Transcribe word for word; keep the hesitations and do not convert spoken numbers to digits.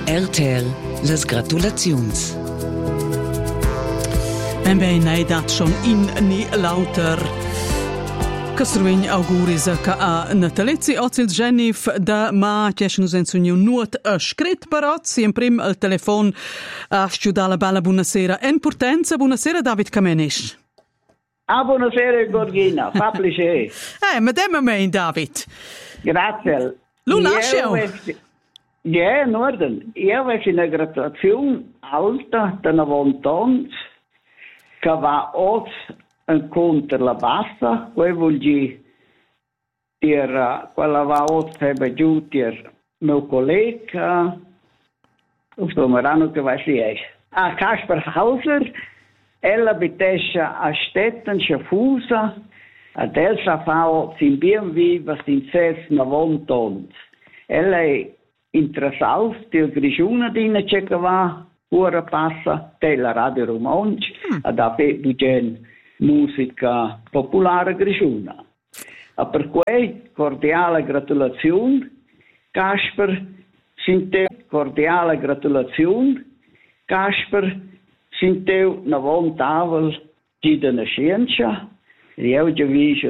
R T L, les gratulazions. En wij nei dat schon in ni lauter Castrovegn auguris ca a natalizi ozil genif da ma tiesh nus ensuniu nuot a scret parat si in prim al telefon a sciudala bella buonasera en portenza buonasera David Kamenisch. Ah, buonasera Gorgina, fa piacere. Eh, ma demma me in David. Grazie. Lu nasceu. Ja, in orden. Io avevo una gratulazione alta da novanta anni che va oggi incontro la bassa, poi vuol dire che quella va oggi aveva giù il mio collega, insomma, erano che va si è. Ah, Kasper Hauser, ella bitescia a Stetten, Schaffhausen, ad Elsa fa in B M W, was in ses novanta anni. Ella è interessante, die Grigiuna dina c'è che va, ora passa, della Radio Romanci, mm. ad avere bugen musica popolare Grigiuna. E per cui, cordiale gratulazione, Kasper, sinte cordiale gratulazione, Kasper, sinte una buona tavola di una scienza, io già